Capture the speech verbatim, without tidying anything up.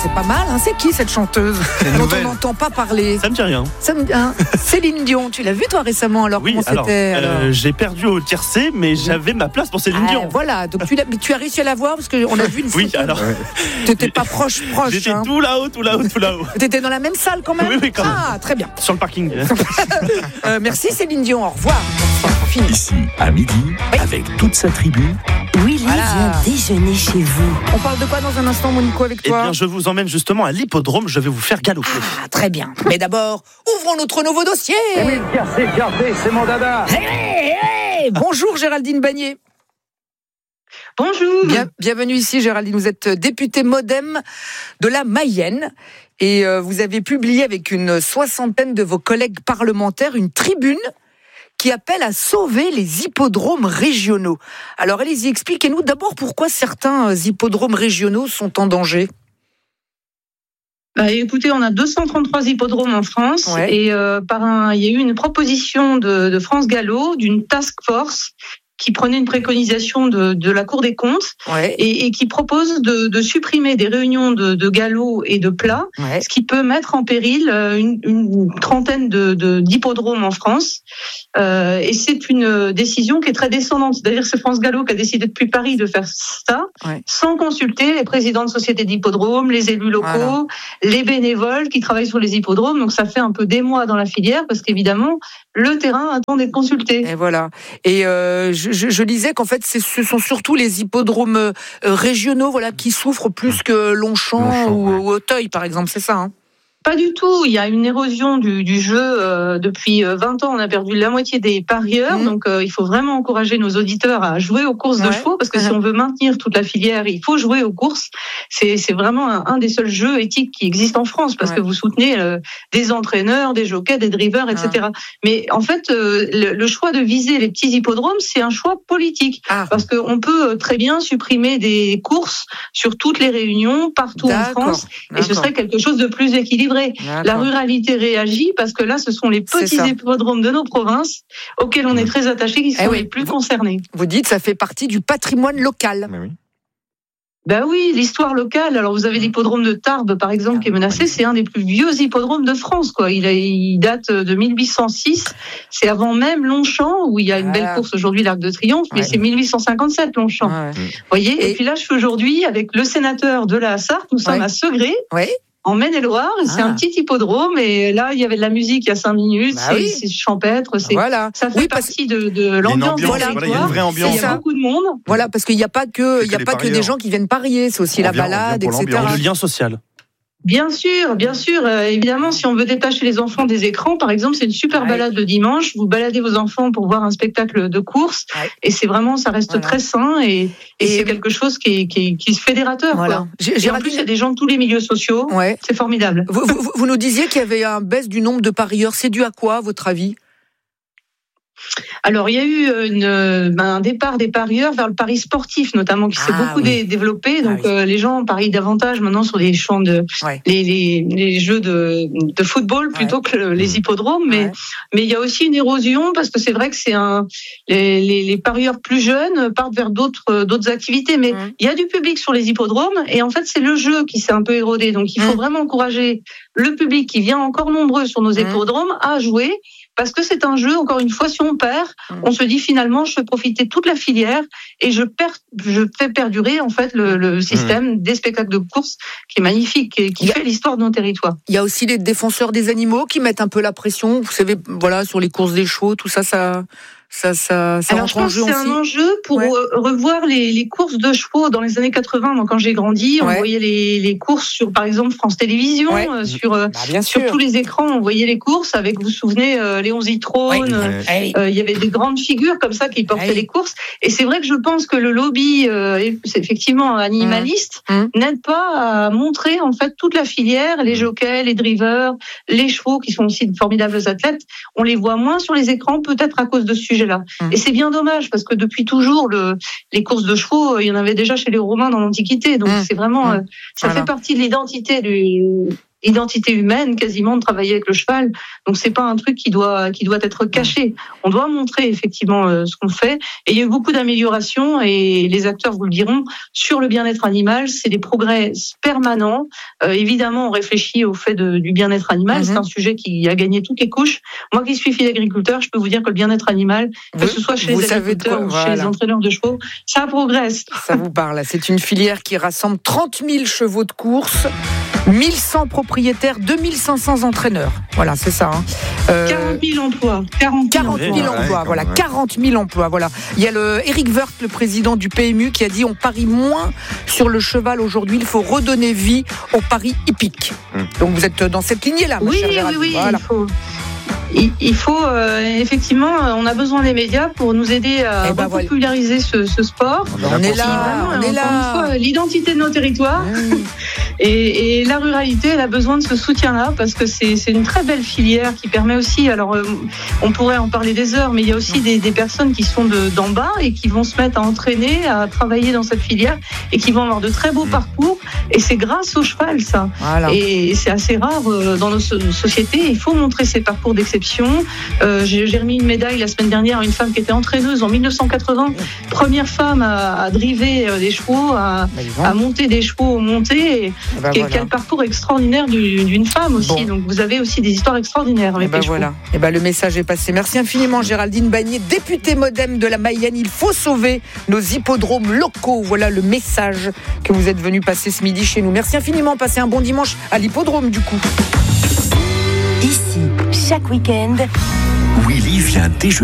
c'est pas mal, hein. C'est qui cette chanteuse dont on n'entend pas parler? Ça me dit rien. Ça me dit hein. Céline Dion, tu l'as vu toi récemment alors? Oui, comment alors, c'était alors euh, j'ai perdu au tiercé, mais j'avais ma place pour Céline ah, Dion. Voilà, donc tu, tu as réussi à la voir parce qu'on a vu une photo. Oui, alors. T'étais pas proche, proche. J'étais hein. tout là-haut, tout là-haut, tout là-haut. T'étais dans la même salle quand même? Oui, oui, quand même. Ah, très bien. Sur le parking. euh, merci Céline Dion, au revoir. Fini. Ici, à midi, oui. avec toute sa tribu. Willy voilà. vient déjeuner chez vous. On parle de quoi dans un instant, Monico, avec toi? Eh bien, je vous emmène justement à l'hippodrome. Je vais vous faire galoper. Ah, très bien. Mais d'abord, ouvrons notre nouveau dossier. Oui, Garcé, Garcé, c'est mon dada. Hey, hey, hey. Bonjour, Géraldine Bagné. Bonjour. Bien, bienvenue ici, Géraldine. Vous êtes députée MoDem de la Mayenne. Et euh, vous avez publié avec une soixantaine de vos collègues parlementaires une tribune qui appelle à sauver les hippodromes régionaux. Alors allez-y, expliquez-nous d'abord pourquoi certains hippodromes régionaux sont en danger. Bah, écoutez, on a deux cent trente-trois hippodromes en France ouais. et euh, par un, il y a eu une proposition de, de France Gallo d'une task force qui prenait une préconisation de, de la Cour des comptes ouais. et, et qui propose de, de supprimer des réunions de, de galop et de plat, ouais. ce qui peut mettre en péril une, une trentaine de, de, d'hippodromes en France. Euh, et c'est une décision qui est très descendante. D'ailleurs, c'est France Gallo qui a décidé depuis Paris de faire ça, ouais. sans consulter les présidents de sociétés d'hippodromes, les élus locaux, voilà. les bénévoles qui travaillent sur les hippodromes. Donc ça fait un peu d'émoi dans la filière parce qu'évidemment, le terrain attend d'être consulté. Et voilà. Et euh, je, je, je lisais qu'en fait, c'est, ce sont surtout les hippodromes euh, régionaux, voilà, qui souffrent plus que Longchamp, Longchamp ou, ouais. ou Auteuil, par exemple. C'est ça, hein? Pas du tout. Il y a une érosion du, du jeu. Euh, depuis vingt ans, on a perdu la moitié des parieurs. Mmh. Donc, euh, il faut vraiment encourager nos auditeurs à jouer aux courses ouais. de chevaux, parce que mmh. si on veut maintenir toute la filière, il faut jouer aux courses. C'est, c'est vraiment un, un des seuls jeux éthiques qui existent en France, parce ouais. que vous soutenez euh, des entraîneurs, des jockeys, des drivers, et cetera. Ah. Mais en fait, euh, le, le choix de viser les petits hippodromes, c'est un choix politique, ah. parce qu'on peut très bien supprimer des courses sur toutes les réunions, partout D'accord. en France, D'accord. et ce serait quelque chose de plus équilibré. D'accord. La ruralité réagit parce que là, ce sont les petits hippodromes de nos provinces auxquels on est très attachés qui sont eh oui. les plus vous, concernés. Vous dites ça fait partie du patrimoine local. Mais oui. Ben oui, l'histoire locale. Alors vous avez l'hippodrome de Tarbes, par exemple, qui est menacé. C'est un des plus vieux hippodromes de France, quoi. Il, a, il date de mille huit cent six. C'est avant même Longchamp, où il y a une belle course aujourd'hui, l'Arc de Triomphe, mais ouais. c'est mille huit cent cinquante-sept, Longchamp. Ouais. Vous voyez. Et, et puis là, je suis aujourd'hui avec le sénateur de la Sarthe. Nous sommes ouais. à Segré. Ouais. En Maine-et-Loire, ah. c'est un petit hippodrome, et là, il y avait de la musique il y a cinq minutes, bah c'est, oui. c'est champêtre, c'est, voilà. ça fait oui, partie de, de l'ambiance. Voilà, il y a une vraie ambiance. Il y a beaucoup de monde. Voilà, parce qu'il n'y a pas que, il y a pas que des gens qui viennent parier, c'est aussi on la vient, balade, et cetera. Et le lien social. Bien sûr, bien sûr. Euh, évidemment, si on veut détacher les enfants des écrans, par exemple, c'est une super ouais. balade le dimanche. Vous baladez vos enfants pour voir un spectacle de course, ouais. et c'est vraiment, ça reste voilà. très sain, et, et, et c'est quelque chose qui est, qui est, qui est fédérateur. Voilà. Quoi. J'ai, j'ai et en plus, il y a des gens de tous les milieux sociaux. Ouais. C'est formidable. Vous, vous, vous nous disiez qu'il y avait un baisse du nombre de parieurs. C'est dû à quoi, à votre avis? Alors, il y a eu une, un départ des parieurs vers le pari sportif, notamment, qui s'est ah, beaucoup oui. dé- développé. Donc, ah, oui. euh, les gens parient davantage maintenant sur les champs de, ouais. les, les, les jeux de, de football plutôt ouais. que les hippodromes. Mais, ouais. mais il y a aussi une érosion parce que c'est vrai que c'est un, les, les, les parieurs plus jeunes partent vers d'autres, d'autres activités. Mais mmh. il y a du public sur les hippodromes et en fait, c'est le jeu qui s'est un peu érodé. Donc, il faut mmh. vraiment encourager le public qui vient encore nombreux sur nos mmh. hippodromes à jouer. Parce que c'est un jeu, encore une fois, si on perd, mmh. on se dit finalement, je fais profiter toute la filière et je, perds, je fais perdurer en fait le, le système mmh. des spectacles de course qui est magnifique et qui a, fait l'histoire de nos territoires. Il y a aussi les défenseurs des animaux qui mettent un peu la pression, vous savez, voilà, sur les courses des chevaux, tout ça, ça... Ça, ça, ça Alors, je pense que c'est un enjeu pour ouais. revoir les, les courses de chevaux dans les années quatre-vingts. Moi, quand j'ai grandi, on ouais. voyait les, les courses sur, par exemple, France Télévisions, ouais. euh, sur, bah, sur tous les écrans, on voyait les courses avec, vous vous souvenez, euh, Léon Zitrone. Ouais. Euh, il y avait des grandes figures comme ça qui portaient ouais. les courses. Et c'est vrai que je pense que le lobby, euh, c'est effectivement animaliste, mmh. n'aide pas à montrer en fait toute la filière, les jockeys, les drivers, les chevaux qui sont aussi de formidables athlètes. On les voit moins sur les écrans, peut-être à cause de ce sujet. Là. Mmh. Et c'est bien dommage parce que depuis toujours, le, les courses de chevaux, il y en avait déjà chez les Romains dans l'Antiquité. Donc mmh. c'est vraiment, mmh. euh, ça voilà. fait partie de l'identité du, identité humaine quasiment de travailler avec le cheval. Donc c'est pas un truc qui doit qui doit être caché. On doit montrer effectivement euh, ce qu'on fait. Et il y a eu beaucoup d'améliorations et les acteurs vous le diront sur le bien-être animal. C'est des progrès permanents. Euh, évidemment, on réfléchit au fait de, du bien-être animal. Mm-hmm. C'est un sujet qui a gagné toutes les couches. Moi qui suis fille d'agriculteur, je peux vous dire que le bien-être animal, que vous, ce soit chez les agriculteurs ou voilà. chez les entraîneurs de chevaux, ça progresse. Ça vous parle. C'est une filière qui rassemble trente mille chevaux de course, mille cent propriétaires, deux mille cinq cents entraîneurs. Voilà, c'est ça. Hein. Euh, quarante mille emplois. quarante mille emplois, ouais, voilà. quarante mille emplois, voilà. Il y a le Eric Woerth, le président du P M U, qui a dit on parie moins sur le cheval aujourd'hui. Il faut redonner vie au pari hippique. Hum. Donc vous êtes dans cette lignée-là, ma oui, chère Géraldine. Oui, oui, voilà. il faut. Il faut euh, effectivement, on a besoin des médias pour nous aider à ben populariser voilà. ce, ce sport. On est là, vraiment, on est là. Fois, l'identité de nos territoires mmh. et, et la ruralité, elle a besoin de ce soutien-là parce que c'est, c'est une très belle filière qui permet aussi. Alors, euh, on pourrait en parler des heures, mais il y a aussi des, des personnes qui sont de, d'en bas et qui vont se mettre à entraîner, à travailler dans cette filière et qui vont avoir de très beaux mmh. parcours. Et c'est grâce au cheval, ça. Voilà. Et c'est assez rare euh, dans nos sociétés. Il faut montrer ces parcours d'exception. Euh, j'ai, j'ai remis une médaille la semaine dernière à une femme qui était entraîneuse en dix-neuf cent quatre-vingts, première femme à, à driver des chevaux, à, à monter des chevaux au monté. Ben quel, voilà. quel parcours extraordinaire du, d'une femme aussi. Bon. Donc vous avez aussi des histoires extraordinaires avec ben les voilà. chevaux. Et ben le message est passé. Merci infiniment Géraldine Bagné, députée MoDem de la Mayenne. Il faut sauver nos hippodromes locaux. Voilà le message que vous êtes venu passer ce midi chez nous. Merci infiniment. Passez un bon dimanche à l'hippodrome du coup. Ici, chaque week-end, Willy vient déjeuner.